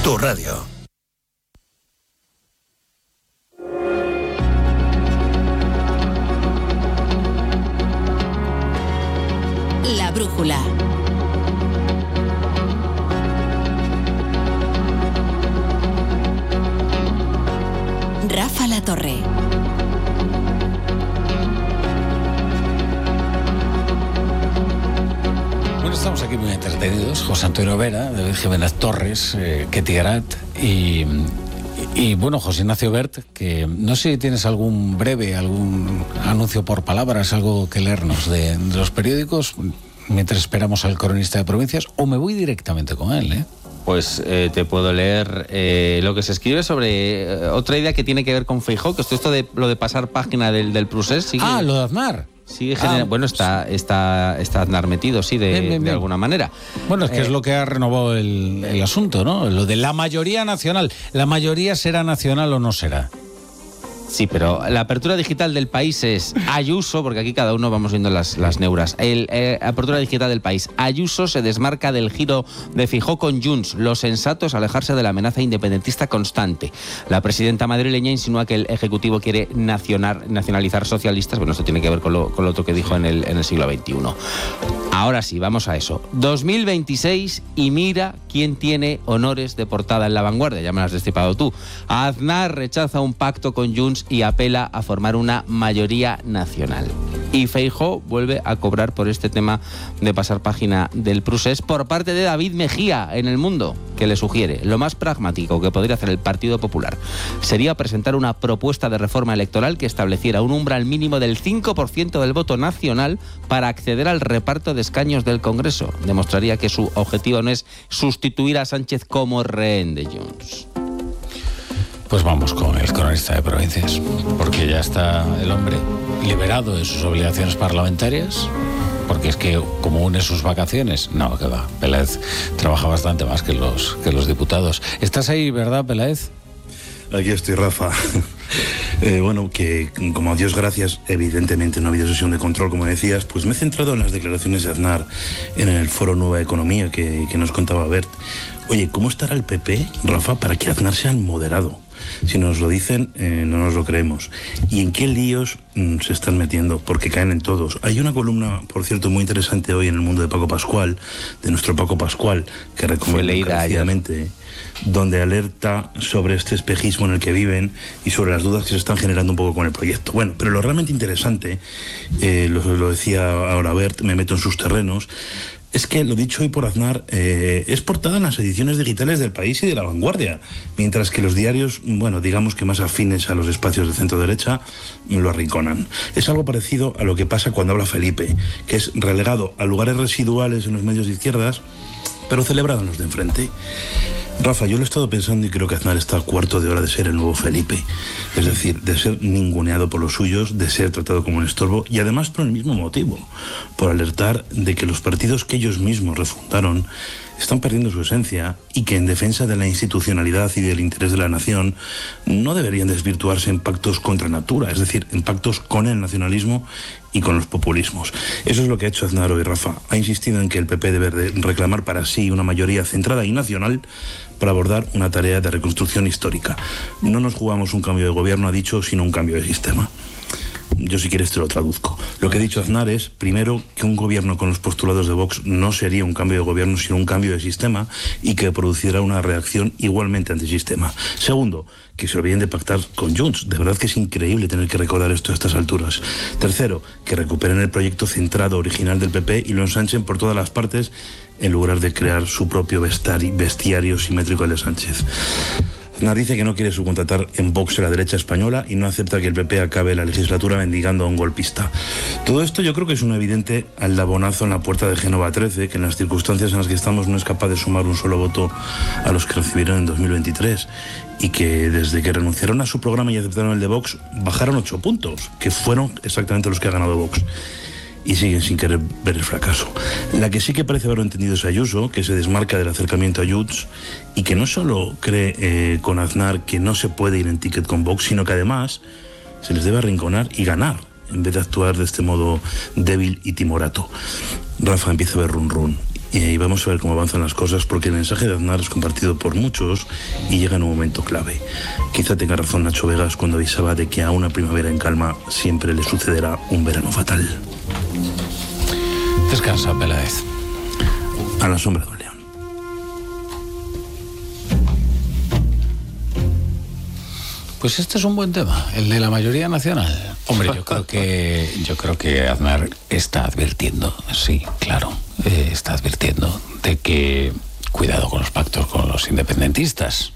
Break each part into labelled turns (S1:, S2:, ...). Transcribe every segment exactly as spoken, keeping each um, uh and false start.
S1: tu radio.
S2: La brújula. Rafa La Torre.
S3: Bueno, estamos aquí muy entretenidos. José Antonio Vera, David Jiménez Torres, eh, Ketty Garat y, y, y, bueno, José Ignacio Bert, que no sé si tienes algún breve, algún anuncio por palabras, algo que leernos de, de los periódicos mientras esperamos al cronista de provincias, o me voy directamente con él, ¿eh?
S4: Pues eh, te puedo leer eh, lo que se escribe sobre eh, otra idea que tiene que ver con Feijóo, que esto, esto de lo de pasar página del, del Prusés sigue,
S3: Ah, lo de Aznar.
S4: Sigue genera-
S3: Ah,
S4: bueno, está, está, está Aznar metido, sí, de,
S3: Bien, bien,
S4: de
S3: bien.
S4: alguna manera.
S3: Bueno, es que
S4: Eh,
S3: es lo que ha renovado el, el asunto, ¿no? Lo de la mayoría nacional. ¿La mayoría será nacional o no será?
S4: Sí, pero la apertura digital del país es Ayuso, porque aquí cada uno vamos viendo las, las neuras. El, eh, apertura digital del país. Ayuso se desmarca del giro de Feijóo con Junts. Lo sensato es alejarse de la amenaza independentista constante. La presidenta madrileña insinúa que el Ejecutivo quiere nacionar, nacionalizar socialistas. Bueno, esto tiene que ver con lo, con lo otro que dijo en el, en el siglo veintiuno. Ahora sí, vamos a eso. dos mil veintiséis y mira quién tiene honores de portada en La Vanguardia. Ya me lo has destripado tú. Aznar rechaza un pacto con Junts y apela a formar una mayoría nacional. Y Feijóo vuelve a cobrar por este tema de pasar página del Prusés por parte de David Mejía en El Mundo, que le sugiere lo más pragmático que podría hacer el Partido Popular sería presentar una propuesta de reforma electoral que estableciera un umbral mínimo del cinco por ciento del voto nacional para acceder al reparto de escaños del Congreso. Demostraría que su objetivo no es sustituir a Sánchez como rehén de Junts.
S3: Pues vamos con el cronista de provincias, porque ya está el hombre liberado de sus obligaciones parlamentarias, porque es que como une sus vacaciones, no, que va, Peláez trabaja bastante más que los, que los diputados. ¿Estás ahí, verdad, Peláez?
S5: Aquí estoy, Rafa. Eh, bueno, que como a Dios gracias, evidentemente no ha habido sesión de control, como decías, pues me he centrado en las declaraciones de Aznar en el foro Nueva Economía que, que nos contaba Bert. Oye, ¿cómo estará el P P, Rafa, para que Aznar sea el moderado? Si nos lo dicen, eh, no nos lo creemos. ¿Y en qué líos mm, se están metiendo? Porque caen en todos. Hay una columna, por cierto, muy interesante hoy en El Mundo de Paco Pascual, de nuestro Paco Pascual, que recomiendo encarecidamente, donde alerta sobre este espejismo en el que viven y sobre las dudas que se están generando un poco con el proyecto. Bueno, pero lo realmente interesante, eh, lo, lo decía ahora Bert, me meto en sus terrenos, es que lo dicho hoy por Aznar eh, es portada en las ediciones digitales del País y de La Vanguardia, mientras que los diarios, bueno, digamos que más afines a los espacios de centro-derecha, lo arrinconan. Es algo parecido a lo que pasa cuando habla Felipe, que es relegado a lugares residuales en los medios de izquierdas, pero celebrado en los de enfrente. Rafa, yo lo he estado pensando y creo que Aznar está a cuarto de hora de ser el nuevo Felipe. Es decir, de ser ninguneado por los suyos, de ser tratado como un estorbo y además por el mismo motivo, por alertar de que los partidos que ellos mismos refundaron están perdiendo su esencia y que en defensa de la institucionalidad y del interés de la nación no deberían desvirtuarse en pactos contra natura, es decir, en pactos con el nacionalismo y con los populismos. Eso es lo que ha hecho Aznar hoy, Rafa. Ha insistido en que el P P debe de reclamar para sí una mayoría centrada y nacional para abordar una tarea de reconstrucción histórica. No nos jugamos un cambio de gobierno, ha dicho, sino un cambio de sistema. Yo, si quieres, te lo traduzco. Lo que ha dicho Aznar es, primero, que un gobierno con los postulados de Vox no sería un cambio de gobierno, sino un cambio de sistema y que produciera una reacción igualmente antisistema. Segundo, que se olviden de pactar con Junts. De verdad que es increíble tener que recordar esto a estas alturas. Tercero, que recuperen el proyecto centrado original del P P y lo ensanchen por todas las partes en lugar de crear su propio bestiario, bestiario simétrico al de Sánchez. Aznar dice que no quiere subcontratar en Vox a la derecha española y no acepta que el P P acabe la legislatura mendigando a un golpista. Todo esto yo creo que es un evidente aldabonazo en la puerta de Génova trece, que en las circunstancias en las que estamos no es capaz de sumar un solo voto a los que recibieron en dos mil veintitrés y que desde que renunciaron a su programa y aceptaron el de Vox bajaron ocho puntos, que fueron exactamente los que ha ganado Vox. Y siguen sin querer ver el fracaso. La que sí que parece haberlo entendido es Ayuso, que se desmarca del acercamiento a Junts y que no solo cree eh, con Aznar que no se puede ir en ticket con Vox, sino que además se les debe arrinconar y ganar, en vez de actuar de este modo débil y timorato. Rafa, empieza a ver run run. y vamos a ver cómo avanzan las cosas, porque el mensaje de Aznar es compartido por muchos y llega en un momento clave. Quizá tenga razón Nacho Vegas cuando avisaba de que a una primavera en calma siempre le sucederá un verano fatal.
S3: Descansa, Peláez.
S5: A la sombra de un león.
S3: Pues este es un buen tema, el de la mayoría nacional. Hombre, yo creo que yo creo que Aznar está advirtiendo, sí, claro, eh, está advirtiendo de que cuidado con los pactos con los independentistas.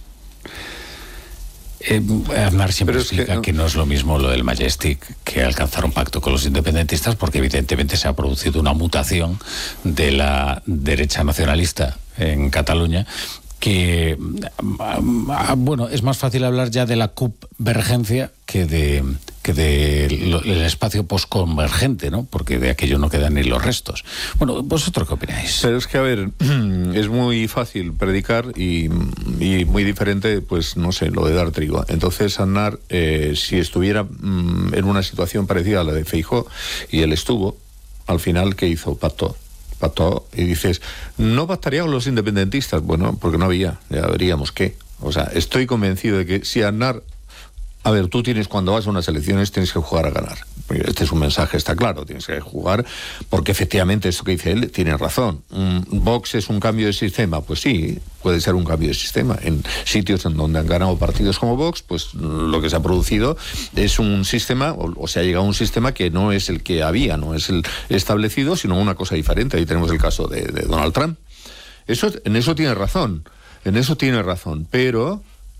S3: Eh, Aznar siempre
S1: es
S3: explica que no... que no es lo mismo lo del Majestic que alcanzar un pacto con los independentistas, porque evidentemente se ha producido una mutación de la derecha nacionalista en Cataluña, que, bueno, es más fácil hablar ya de la convergencia que de que del espacio posconvergente, ¿no? Porque de aquello no quedan ni los restos. Bueno, ¿vosotros qué opináis?
S1: Pero es que, a ver, es muy fácil predicar y, y muy diferente, pues, no sé, lo de dar trigo. Entonces, Aznar, eh, si estuviera mm, en una situación parecida a la de Feijóo, y él estuvo, al final, ¿qué hizo? Pactó. Pactó, y dices, ¿no pactaría con los independentistas? Bueno, porque no había, ya veríamos qué. O sea, estoy convencido de que si Aznar... A ver, tú tienes, cuando vas a unas elecciones, tienes que jugar a ganar. Este es un mensaje, está claro, tienes que jugar, porque efectivamente esto que dice él tiene razón. ¿Vox es un cambio de sistema? Pues sí, puede ser un cambio de sistema. En sitios en donde han ganado partidos como Vox, pues lo que se ha producido es un sistema, o, o se ha llegado a un sistema que no es el que había, no es el establecido, sino una cosa diferente. Ahí tenemos el caso de, de Donald Trump. Eso, en eso tiene razón, en eso tiene razón, pero...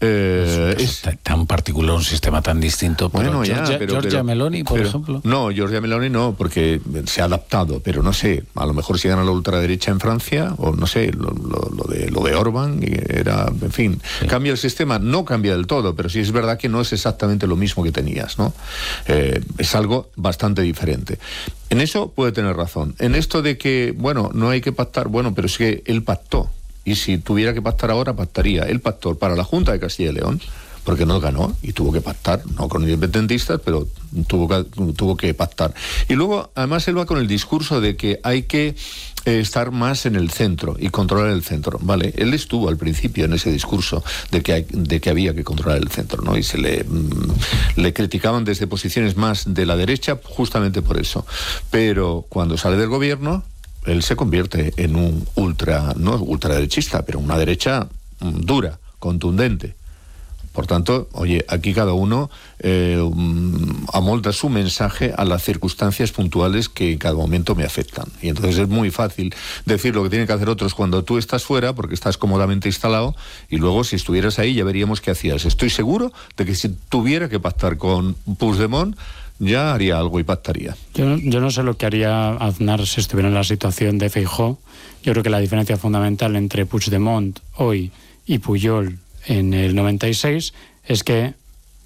S1: Eh,
S3: es, es tan particular, un sistema tan distinto. Pero
S1: bueno,
S3: Giorgia,
S1: ya, pero,
S3: Giorgia
S1: pero,
S3: Meloni, por
S1: pero,
S3: ejemplo.
S1: No, Giorgia Meloni no, porque se ha adaptado, pero no sé, a lo mejor si gana la ultraderecha en Francia, o no sé, lo, lo, lo de lo de Orbán, era, en fin, sí. Cambia el sistema, no cambia del todo, pero sí es verdad que no es exactamente lo mismo que tenías, ¿no? Eh, es algo bastante diferente. En eso puede tener razón. En esto de que, bueno, no hay que pactar, bueno, pero es que él pactó. Y si tuviera que pactar ahora, pactaría. Él pactó para la Junta de Castilla y León, porque no ganó y tuvo que pactar, no con independentistas, pero tuvo que, tuvo que pactar. Y luego, además, él va con el discurso de que hay que eh, estar más en el centro y controlar el centro. Vale, él estuvo al principio en ese discurso de que, hay, de que había que controlar el centro, ¿no? Y se le, mmm, le criticaban desde posiciones más de la derecha justamente por eso. Pero cuando sale del gobierno, él se convierte en un ultra, no ultraderechista, pero una derecha mm, dura, contundente. Por tanto, oye, aquí cada uno eh, um, amolda su mensaje a las circunstancias puntuales que en cada momento me afectan. Y entonces es muy fácil decir lo que tienen que hacer otros cuando tú estás fuera, porque estás cómodamente instalado, y luego si estuvieras ahí ya veríamos qué hacías. Estoy seguro de que si tuviera que pactar con Puigdemont, ya haría algo y pactaría.
S6: Yo, yo no sé lo que haría Aznar si estuviera en la situación de Feijóo. Yo creo que la diferencia fundamental entre Puigdemont hoy y Pujol en el noventa y seis es que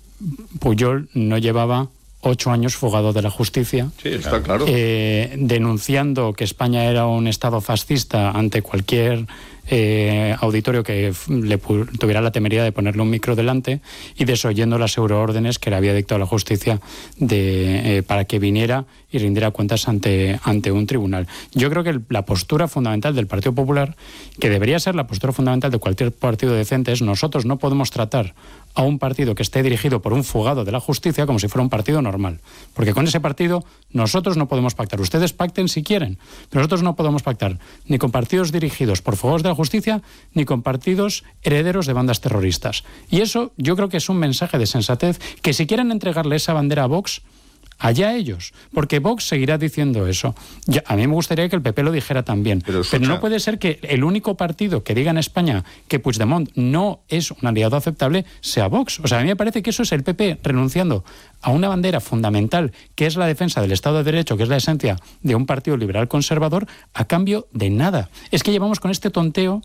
S6: Pujol no llevaba ocho años fugado de la justicia.
S1: Sí, está claro.
S6: Eh, denunciando que España era un estado fascista ante cualquier eh, auditorio que le tuviera la temeridad de ponerle un micro delante, y desoyendo las euroórdenes que le había dictado la justicia de, eh, para que viniera y rindiera cuentas ante, ante un tribunal. Yo creo que el, la postura fundamental del Partido Popular, que debería ser la postura fundamental de cualquier partido decente, es: nosotros no podemos tratar a un partido que esté dirigido por un fugado de la justicia como si fuera un partido normal, porque con ese partido nosotros no podemos pactar. Ustedes pacten si quieren, pero nosotros no podemos pactar ni con partidos dirigidos por fugados de la justicia ni con partidos herederos de bandas terroristas. Y eso yo creo que es un mensaje de sensatez, que si quieren entregarle esa bandera a Vox, allá ellos, porque Vox seguirá diciendo eso. Ya, a mí me gustaría que el P P lo dijera también, pero, pero no puede ser que el único partido que diga en España que Puigdemont no es un aliado aceptable sea Vox. O sea, a mí me parece que eso es el P P renunciando a una bandera fundamental, que es la defensa del Estado de Derecho, que es la esencia de un partido liberal conservador, a cambio de nada. Es que llevamos con este tonteo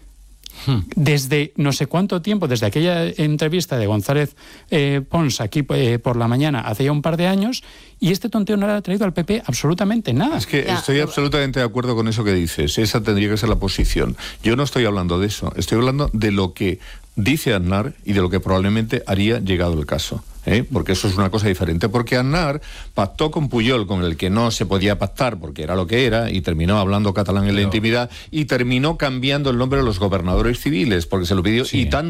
S6: desde no sé cuánto tiempo, desde aquella entrevista de González eh, Pons aquí eh, por la mañana, hace ya un par de años, y este tonteo no le ha traído al P P absolutamente nada.
S1: Es que
S2: ya.
S1: estoy absolutamente de acuerdo con eso que dices. Esa tendría que ser la posición. Yo no estoy hablando de eso, estoy hablando de lo que dice Aznar y de lo que probablemente haría llegado el caso. ¿eh? Porque eso es una cosa diferente. Porque Aznar pactó con Pujol, con el que no se podía pactar porque era lo que era, y terminó hablando catalán en la intimidad, y terminó cambiando el nombre de los gobernadores civiles porque se lo pidió,
S3: Sí.
S1: y tan